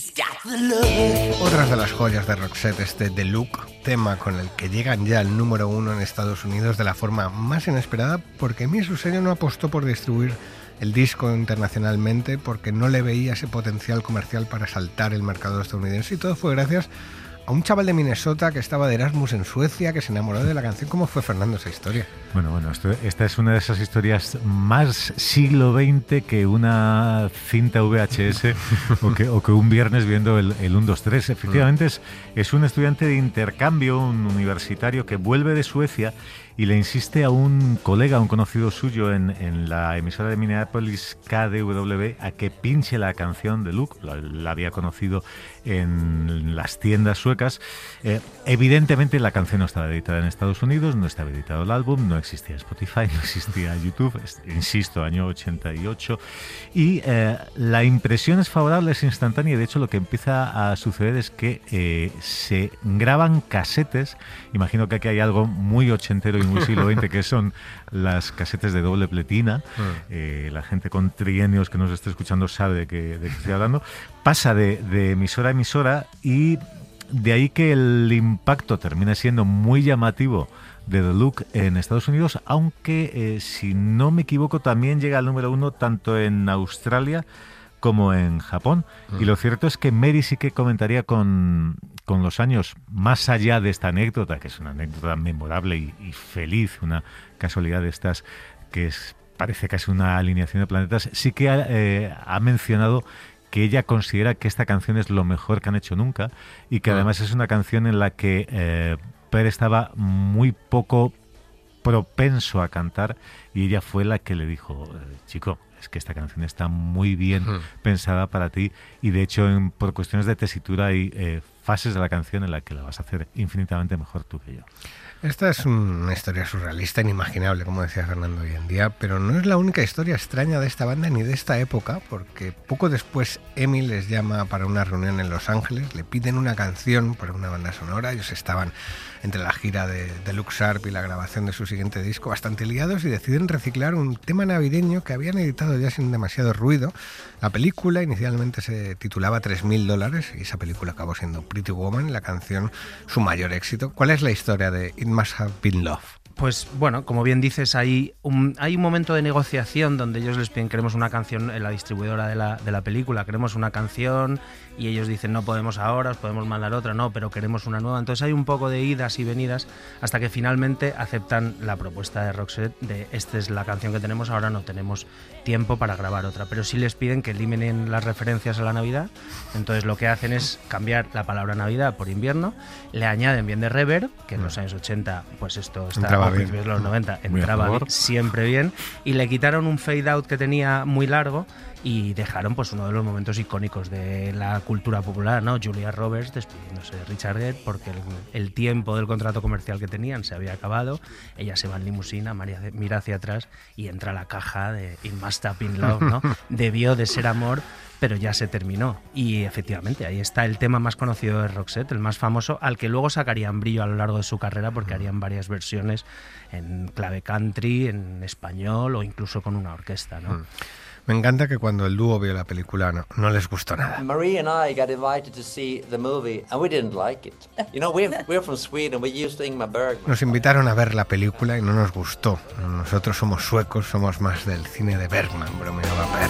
Otras de las joyas de Roxette es The Look, tema con el que llegan ya al número 1 en Estados Unidos de la forma más inesperada, porque Emi su sello no apostó por distribuir el disco internacionalmente porque no le veía ese potencial comercial para saltar el mercado estadounidense, y todo fue gracias a un chaval de Minnesota que estaba de Erasmus en Suecia, que se enamoró de la canción. ¿Cómo fue, Fernando, esa historia? Bueno, esta es una de esas historias más siglo XX que una cinta VHS o que un viernes viendo el 1, 2, 3. Efectivamente es un estudiante de intercambio, un universitario que vuelve de Suecia y le insiste a un colega, a un conocido suyo en la emisora de Minneapolis, KDWB, a que pinche la canción de Luke. La había conocido en las tiendas suecas. Evidentemente la canción no estaba editada en Estados Unidos, no estaba editado el álbum, no existía Spotify, no existía YouTube, insisto, año 88. Y la impresión es favorable, es instantánea, y de hecho lo que empieza a suceder es que se graban casetes. Imagino que aquí hay algo muy ochentero y muy siglo XX, que son las casetes de doble pletina. La gente con trienios que nos esté escuchando sabe de qué estoy hablando. Pasa de emisora a emisora, y de ahí que el impacto termina siendo muy llamativo de The Look en Estados Unidos, aunque si no me equivoco también llega al número 1 tanto en Australia como en Japón. Y lo cierto es que Mary sí que comentaría con los años, más allá de esta anécdota, que es una anécdota memorable y feliz, una casualidad de estas que parece casi una alineación de planetas, sí que ha mencionado que ella considera que esta canción es lo mejor que han hecho nunca, y que además es una canción en la que Per estaba muy poco propenso a cantar, y ella fue la que le dijo: chico, es que esta canción está muy bien pensada para ti, y de hecho por cuestiones de tesitura hay fases de la canción en la que la vas a hacer infinitamente mejor tú que yo. Esta es una historia surrealista, inimaginable, como decía Fernando, hoy en día, pero no es la única historia extraña de esta banda ni de esta época, porque poco después Emi les llama para una reunión en Los Ángeles, le piden una canción para una banda sonora. Ellos estaban entre la gira de Look Sharp y la grabación de su siguiente disco bastante liados, y deciden reciclar un tema navideño que habían editado ya sin demasiado ruido. La película inicialmente se titulaba $3,000, y esa película acabó siendo Pretty Woman, la canción su mayor éxito. ¿Cuál es la historia de It Must Have Been Love? Pues bueno, como bien dices, hay un momento de negociación donde ellos les piden: queremos una canción, en la distribuidora de la película, queremos una canción, y ellos dicen: no podemos ahora, os podemos mandar otra, no, pero queremos una nueva. Entonces hay un poco de idas y venidas hasta que finalmente aceptan la propuesta de Roxette de: esta es la canción que tenemos, ahora no tenemos tiempo para grabar otra, pero sí les piden que eliminen las referencias a la Navidad. Entonces lo que hacen es cambiar la palabra Navidad por invierno, le añaden bien de reverb, que en los años 80 pues esto estaba a principios de los 90 entraba siempre bien, y le quitaron un fade out que tenía muy largo y dejaron pues uno de los momentos icónicos de la cultura popular, ¿no? Julia Roberts despidiéndose de Richard Gere porque el tiempo del contrato comercial que tenían se había acabado. Ella se va en limusina, mira hacia atrás y entra la caja de It Must Have Been Love, ¿no? Debió de ser amor, pero ya se terminó. Y efectivamente, ahí está el tema más conocido de Roxette, el más famoso, al que luego sacarían brillo a lo largo de su carrera, porque harían varias versiones en clave country, en español o incluso con una orquesta, ¿no? Me encanta que cuando el dúo vio la película no les gustó nada. Marie and I got invited to see the movie and we didn't like it. You know, we're from Sweden, we used to Ingmar Bergman. Nos invitaron a ver la película y no nos gustó. Nosotros somos suecos, somos más del cine de Bergman, bromeaba Per.